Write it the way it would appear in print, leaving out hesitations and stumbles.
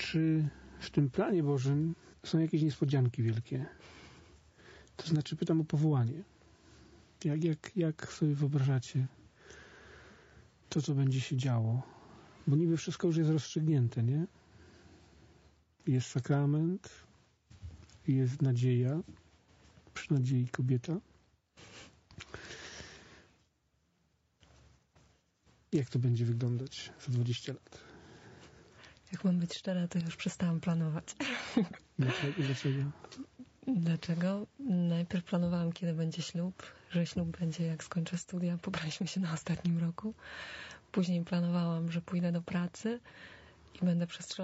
Czy w tym planie Bożym są jakieś niespodzianki wielkie? To znaczy, pytam o powołanie. Jak sobie wyobrażacie to, co będzie się działo? Bo niby wszystko już jest rozstrzygnięte, nie? Jest sakrament, jest nadzieja, przy nadziei kobieta. Jak to będzie wyglądać za 20 lat? Jak mam być szczera, to już przestałam planować. Dlaczego? Dlaczego? Najpierw planowałam, kiedy będzie ślub, że ślub będzie jak skończę studia. Pobraliśmy się na ostatnim roku. Później planowałam, że pójdę do pracy i będę przez 3